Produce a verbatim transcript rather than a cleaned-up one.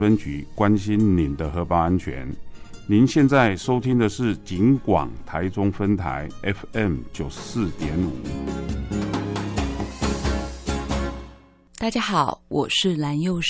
分局关心您的荷包安全。您现在收听的是警广台中分台 F M 九十四点五。 大家好，我是蓝幼